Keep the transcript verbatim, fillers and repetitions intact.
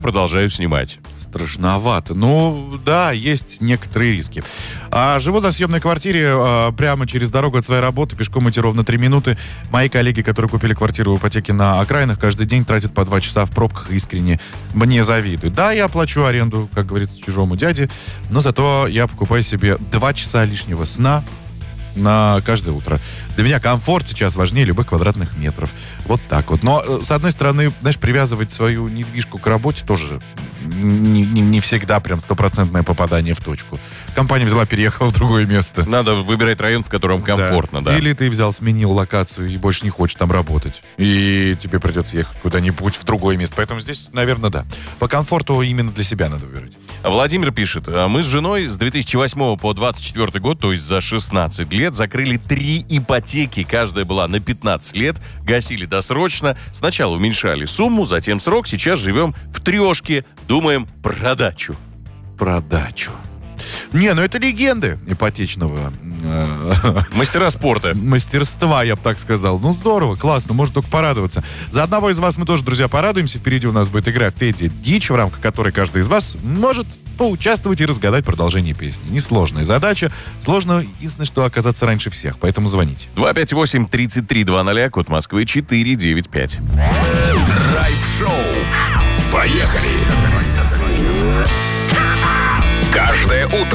продолжаю снимать. Страшновато. Ну, да, есть некоторые риски. А, живу на съемной квартире а, прямо через дорогу от своей работы. Пешком идти ровно три минуты. Мои коллеги, которые купили квартиру в ипотеке на окраинах, каждый день тратят по два часа в пробках и искренне мне завидуют. Да, я плачу аренду, как говорится, чужому дяде, но зато я покупаю себе два часа лишнего сна на каждое утро. Для меня комфорт сейчас важнее любых квадратных метров. Вот так вот. Но, с одной стороны, знаешь, привязывать свою недвижку к работе тоже не, не, не всегда прям стопроцентное попадание в точку. Компания взяла, переехала в другое место. Надо выбирать район, в котором комфортно, да. да. Или ты взял, сменил локацию и больше не хочешь там работать. И тебе придется ехать куда-нибудь в другое место. Поэтому здесь, наверное, да. По комфорту именно для себя надо выбирать. Владимир пишет: мы с женой с две тысячи восьмого по двадцать четвёртый год, то есть за шестнадцать лет, закрыли три ипотеки. Каждая была на пятнадцать лет. Гасили досрочно. Сначала уменьшали сумму, затем срок. Сейчас живем в трешке. Думаем про дачу. Про дачу. Не, ну это легенды ипотечного мастера спорта. Мастерства, я бы так сказал. Ну, здорово, классно, можно только порадоваться. За одного из вас мы тоже, друзья, порадуемся. Впереди у нас будет игра «Федя Дичь», в рамках которой каждый из вас может поучаствовать и разгадать продолжение песни. Несложная задача. Сложно, единственное, что оказаться раньше всех. Поэтому звоните. два пять восемь тридцать три двадцать, код Москвы четыре девять пять. Драйв-шоу. Поехали! Каждое утро